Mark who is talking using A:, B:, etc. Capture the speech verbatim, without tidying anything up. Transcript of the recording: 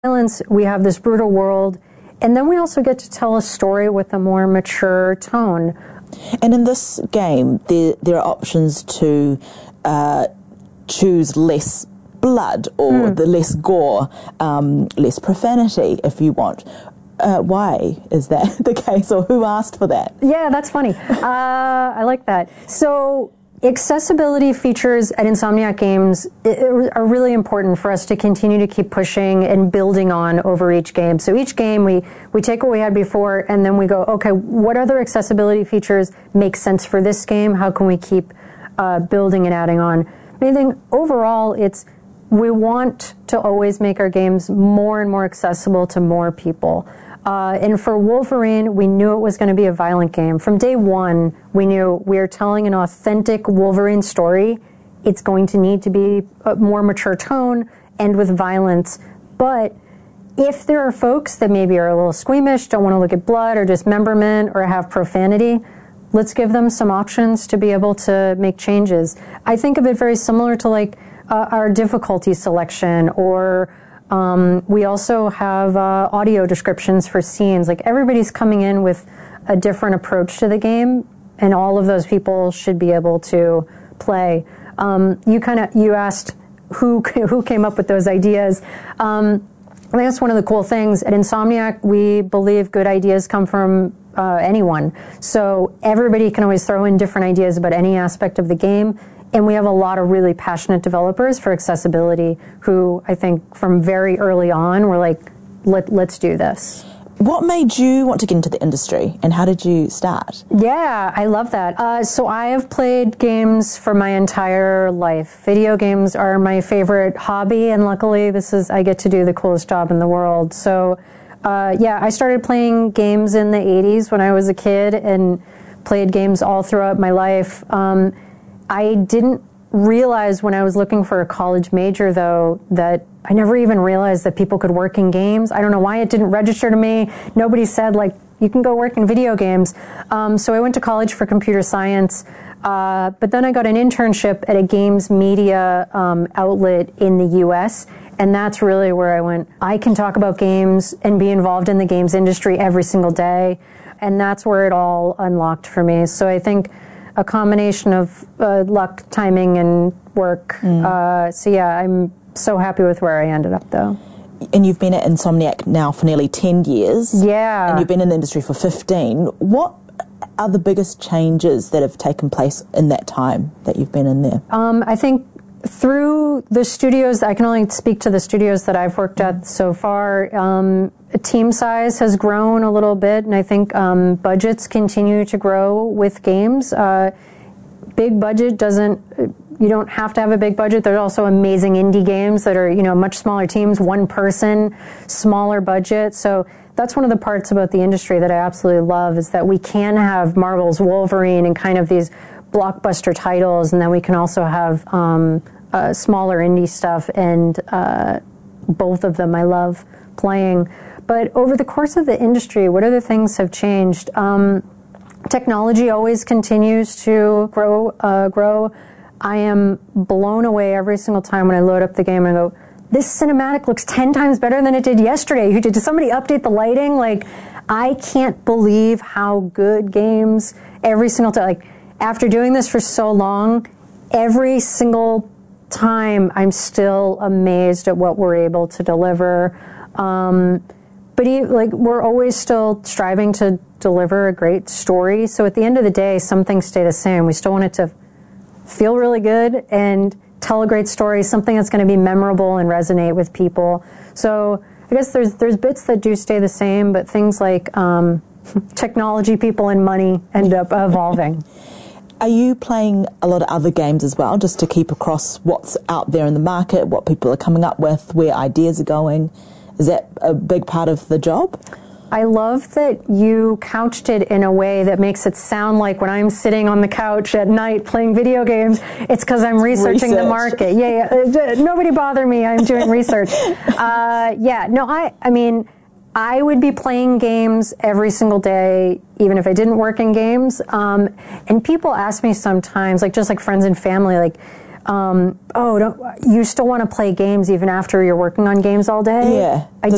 A: Violence, we have this brutal world, and then we also get to tell a story with a more mature tone.
B: And in this game, there, there are options to uh, choose less blood or mm. the less gore, um, less profanity if you want. Uh, why is that the case, or who asked for that?
A: Yeah, that's funny. uh, I like that. So accessibility features at Insomniac Games are really important for us to continue to keep pushing and building on over each game. So each game we, we take what we had before and then we go, okay, what other accessibility features make sense for this game? How can we keep uh, building and adding on? I think overall it's we want to always make our games more and more accessible to more people. Uh, and for Wolverine, we knew it was going to be a violent game. From day one, we knew we are telling an authentic Wolverine story. It's going to need to be a more mature tone and with violence. But if there are folks that maybe are a little squeamish, don't want to look at blood or dismemberment or have profanity, let's give them some options to be able to make changes. I think of it very similar to like uh, our difficulty selection, or Um, we also have uh, audio descriptions for scenes. Like everybody's coming in with a different approach to the game, and all of those people should be able to play. Um, you kind of you asked who who came up with those ideas. Um, I think that's one of the cool things at Insomniac. We believe good ideas come from uh, anyone, so everybody can always throw in different ideas about any aspect of the game. And we have a lot of really passionate developers for accessibility who I think from very early on were like, Let, let's do this.
B: What made you want to get into the industry, and how did you start?
A: Yeah, I love that. Uh, so I have played games for my entire life. Video games are my favorite hobby, and luckily this is I get to do the coolest job in the world. So uh, yeah, I started playing games in the eighties when I was a kid and played games all throughout my life. Um, I didn't realize when I was looking for a college major, though, that I never even realized that people could work in games. I don't know why it didn't register to me. Nobody said, like, you can go work in video games. Um, so I went to college for computer science, uh, but then I got an internship at a games media um, outlet in the U S, and that's really where I went, I can talk about games and be involved in the games industry every single day, and that's where it all unlocked for me. So I think a combination of uh, luck, timing, and work. Mm. Uh, so yeah, I'm so happy with where I ended up, though.
B: And you've been at Insomniac now for nearly ten years.
A: Yeah.
B: And you've been in the industry for fifteen. What are the biggest changes that have taken place in that time that you've been in there?
A: Um, I think through the studios, I can only speak to the studios that I've worked at so far, um, team size has grown a little bit, and I think um, budgets continue to grow with games. Uh, big budget doesn't, you don't have to have a big budget. There's also amazing indie games that are, you know, much smaller teams, one person, smaller budget. So that's one of the parts about the industry that I absolutely love, is that we can have Marvel's Wolverine and kind of these blockbuster titles, and then we can also have um, uh, smaller indie stuff, and uh, both of them I love playing. But over the course of the industry, what other things have changed? Um, technology always continues to grow. Uh, grow. I am blown away every single time when I load up the game and I go, this cinematic looks ten times better than it did yesterday. Did somebody update the lighting? Like, I can't believe how good games every single time. Like, after doing this for so long, every single time I'm still amazed at what we're able to deliver. Um, but he, like, we're always still striving to deliver a great story. So at the end of the day, some things stay the same. We still want it to feel really good and tell a great story, something that's going to be memorable and resonate with people. So I guess there's there's bits that do stay the same, but things like um, technology, people, and money end up evolving.
B: Are you playing a lot of other games as well, just to keep across what's out there in the market, what people are coming up with, where ideas are going? Is that a big part of the job?
A: I love that you couched it in a way that makes it sound like when I'm sitting on the couch at night playing video games, it's because I'm researching Research. the market. Yeah, yeah. Nobody bother me. I'm doing research. Uh, yeah, no, I, I mean, I would be playing games every single day, even if I didn't work in games. Um, and people ask me sometimes, like just like friends and family, like, um, oh, don't, you still want to play games even after you're working on games all day?
B: Yeah.
A: I